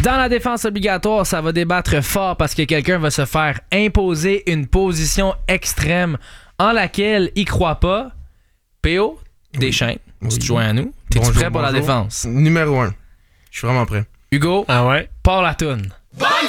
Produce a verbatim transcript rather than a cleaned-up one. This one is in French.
Dans la défense obligatoire, ça va débattre fort parce que quelqu'un va se faire imposer une position extrême en laquelle il croit pas. P O, Deschênes, oui. Tu te joins à nous. T'es-tu bonjour, prêt pour bonjour. la défense? Numéro un. Je suis vraiment prêt. Hugo, ah ouais? part la toune.